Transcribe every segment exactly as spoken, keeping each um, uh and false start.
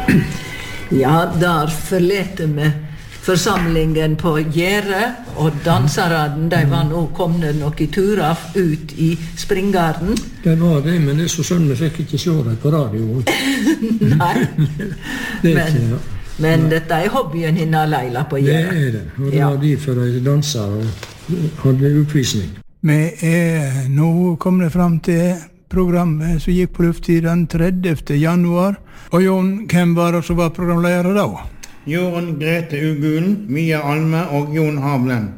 Ja, der forlette vi forsamlingen på Gjære, og danserne, de var nå komne noen turer ut i springgarden. Det var det, men det er så synd vi fikk ikke se det på radio. Nei, det er men, ikke, ja. men dette er hobbyen hinna Leila på Gjære. Det er det, og det Ja. var de for de danser og hadde oppvisning. Vi er nå kommet fram til programmet som gikk på luft i den tredivte januar. Og Jon, hvem var det som var programleder da? Jorunn Grete Ugulen, Mia Alme og Jon Havlen.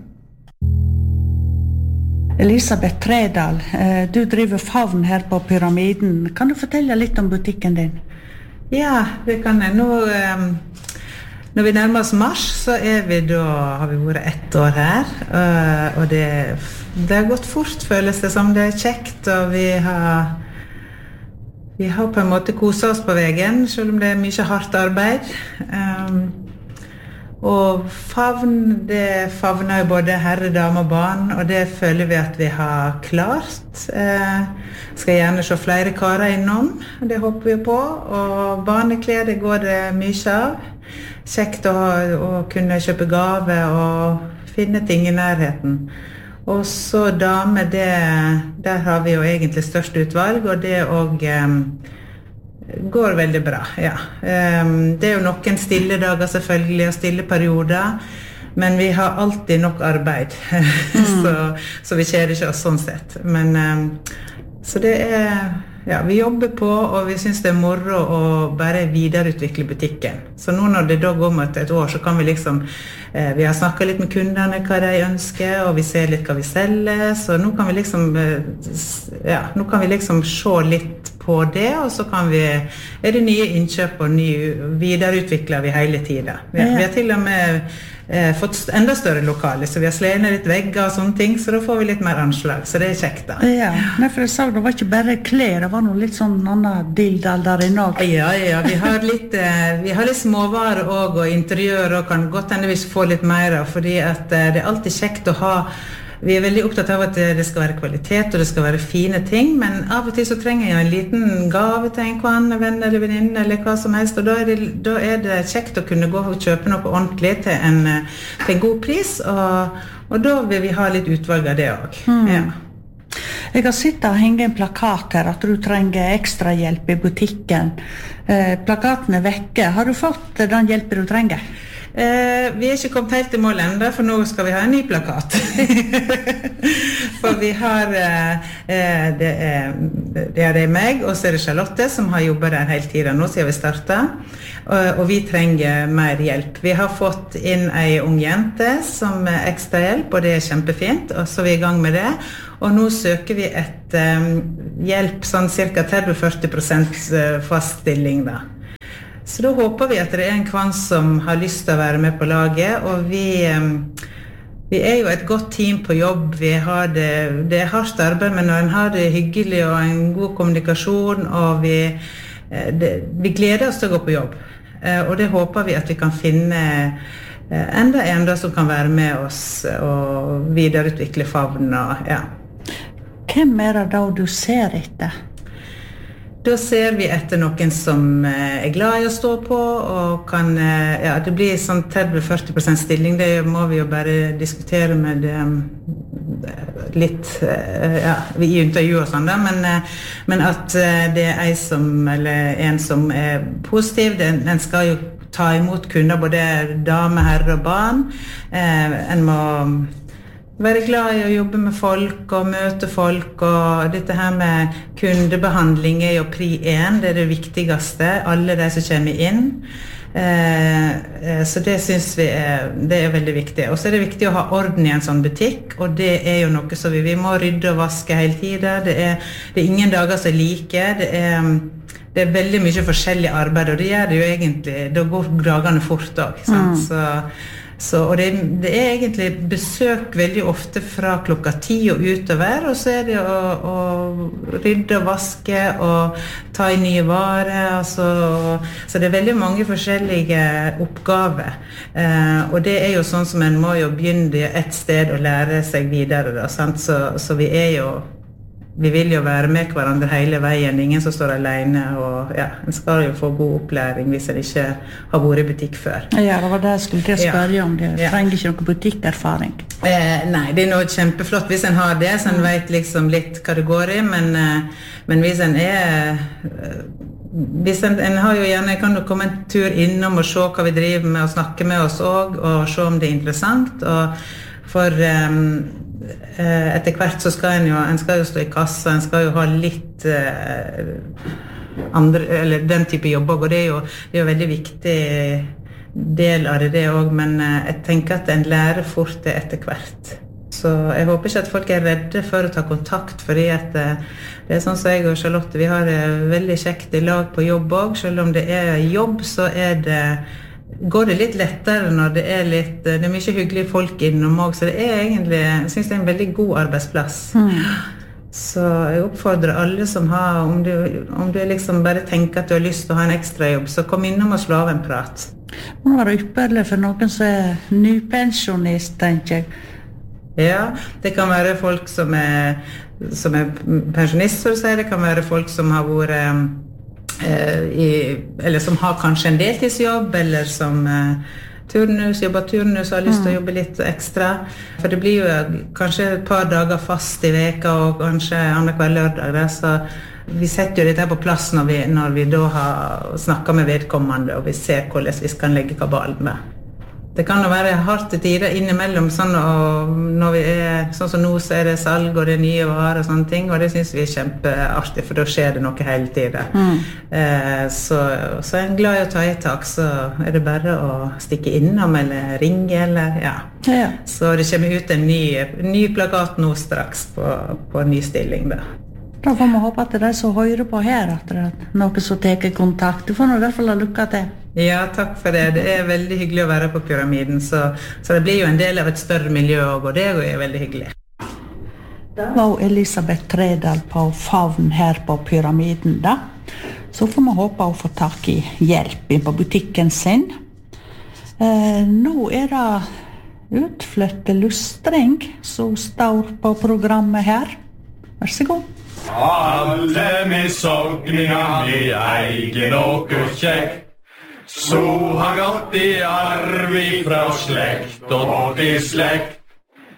Elisabeth Tredal, du driver Favn her på Pyramiden. Kan du fortelle litt om butikken din? Ja, det kan jeg. Nå, når vi nærmer oss mars, så er vi da, har vi vært ett år her. Og det, det har gått fort, føles det som. Det er kjekt, og vi har, vi har på en måte koset oss på veien, selv om det er mye hardt arbeid. Um, og Favn, det favner jo både herre, dame og barn, og det føler vi at vi har klart. Eh, skal gjerne se flere karer innom, det håper vi på, og barneklær, det går det mye av. Kjekt å, å kunne kjøpe gave og finne ting i nærheten. Og så dame, det, der har vi jo egentlig størst utvalg, og det og, um, går veldig bra, ja. Um, det er jo noen stille dager selvfølgelig, og stille perioder, men vi har alltid nok arbeid, mm. så, så vi kjeder ikke oss sånn sett. Men, um, så det er, ja, vi jobber på, og vi synes det er moro å bare videreutvikle butikken. Så nå når det da går mot et år, så kan vi liksom, eh, vi har snakket litt med kundene hva de ønsker, og vi ser litt hva vi selger, så nå kan vi liksom, eh, ja, nå kan vi liksom se litt på det, og så kan vi, er det nye innkjøp og nye, videreutvikler vi hele tiden. Vi, ja. vi har til og med eh, fått enda større lokale, så vi har slenet litt vegger og sånne ting, så da får vi litt mer anslag, så det er kjekt da. Ja, Nei, for jeg sa det var ikke bare klær, det var noe litt sånn annen dildal der inne også. Ja, ja, vi har litt, eh, vi har litt småvarer også, og interiør, og kan godt enda vi får litt mer, fordi at eh, det er alltid kjekt å ha. Vi er veldig opptatt av at det skal være kvalitet, og det skal være fine ting, men av og til så trenger jeg en liten gave til en kvann, venn eller venninne, eller hva som helst, og da er, det, da er det kjekt å kunne gå og kjøpe noe ordentlig til en, til en god pris, og, og da vil vi ha litt utvalg av det også. Mm. Ja. Jeg har sittet og hengt en plakat her, at du trenger ekstra hjelp i butikken. Eh, plakaten er vekke. Har du fått den hjelpen du trenger? Eh, vi er ikke kommet helt i mål enda, for nå skal vi ha en ny plakat. For vi har eh, det, er, det er det meg, og så er det Charlotte som har jobbet der hele tiden nå siden vi startet, og, og vi trenger mer hjelp. Vi har fått inn en ung jente som er ekstra hjelp, og det er kjempefint, og så er vi i gang med det. Og nå søker vi et um, hjelp, sånn cirka tretti til førti prosent faststilling da. Så da håper vi at det er en kvann som har lyst til å være med på laget, og vi, vi er jo et godt team på jobb. Vi har det, det er hardt arbeid, men når en har det hyggelig og en god kommunikasjon, og vi, det, vi gleder oss til å gå på jobb. Og det håper vi at vi kan finne enda en da som kan være med oss og videreutvikle Favn. Og, ja. Hvem er det da du ser etter? Da ser vi etter noen som er glad i å stå på, og kan, ja, det blir sånn tretti til førti prosent stilling, det må vi jo bare diskutere med litt, ja, i intervju og sånn da, men, men at det er en som, eller en som er positiv, den, den skal jo ta imot kunder, både dame, herre og barn. Eh, en må være glad i å jobbe med folk og møte folk, og dette her med kundebehandling er jo pri én, det er det viktigste, alle de som kommer inn. Eh, så det synes vi er, det er veldig viktig. Og så er det viktig å ha orden i en sånn butikk, og det er jo noe som vi, vi må rydde og vaske hele tiden. Det er, det er ingen dager som er like, det er, det er veldig mye forskjellig arbeid, og det gjør det jo egentlig, da går dagene fort også, sant? Mm. Så Så, og det, det er egentlig besøk veldig ofte fra klokka ti og utover, og så er det å, å rydde og vaske og ta i nye varer, altså, så det er veldig mange forskjellige oppgaver, eh, og det er jo sånn som en må jo begynne et sted og lære seg videre da, sant? Så, så vi er jo vi vil jo være med hverandre hele veien, ingen som står alene, og ja, en skal jo få god opplæring hvis en ikke har vært i butikk før. Ja, det var det jeg skulle til å spørre ja. om, det ja. trenger ikke noe butikkerfaring. Eh, nei, det er noe kjempeflott hvis en har det, så en vet liksom litt hva det går i, men, eh, men hvis en er... Eh, hvis en, en har jo gjerne, kan jo komme en tur innom og se hva vi driver med, og snakke med oss også, og se om det er interessant, og for um, etter hvert så skal en jo, en skal jo stå i kassa, en skal jo ha litt uh, andre, eller den type jobb, og det er jo, det er jo veldig viktig del av det, det også, men uh, jeg tenker at en lærer fort det etter hvert. Så jeg håper ikke at folk er redde for å ta kontakt, fordi at det er sånn som jeg og Charlotte, vi har det veldig kjekt i lag på jobb også. Selv om det er jobb, så er det, går det litt lettere når det er litt, det er mye hyggelige folk innom også, så det er egentlig, jeg synes det er en veldig god arbeidsplass. Mm. Så jeg oppfordrer alle som har, om du, om du liksom bare tenker at du har lyst til å ha en ekstra jobb, så kom innom og slå av en prat. Det må være ypperlig for noen som er nypensjonist, tenker jeg. Ja, det kan være folk som er, som er pensjonister, så det kan være folk som har vært eh, i, eller som har kanskje en deltidsjobb, eller som eh, turnus, jobber turnus og har lyst til å jobbe litt ekstra. For det blir jo kanskje et par dager fast i veka, og kanskje annenhver lørdag, der, så vi setter jo dette her på plass når vi, når vi da har snakket med vedkommende, og vi ser hvordan vi kan legge kabalen med. Det kan jo være hardt i tider innimellom, sånn, og når vi er, sånn som nå så er det salg og det er nye varer og sånne ting, og det synes vi er kjempeartig, for da skjer det noe hele tiden. Mm. Eh, så, så er en glad i å ta i tak, så er det bare å stikke innom eller ringe, eller ja. ja. Så det kommer ut en ny, ny plakat nå straks på, på ny stilling da. Da får vi håpe at det er som hører på her, at det er noe som tar kontakt. Du får nå i hvert fall ha lykke til. Ja, takk for det. Det er veldig hyggelig å være på Pyramiden, så, så det blir jo en del av et større miljø, og det er veldig hyggelig. Det var Elisabeth Tredal på Favn her på Pyramiden da. Så får vi håpe å få tak i hjelp på butikken sin. Eh, nå er det utflytte lustring som står på programmet her. Vær så god. Alle misogningar med egen og kjekt, så har gått i arv ifra slekt og til slekt.